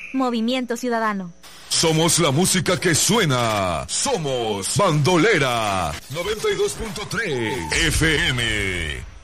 Movimiento Ciudadano. Somos la música que suena. Somos Bandolera 92.3 FM.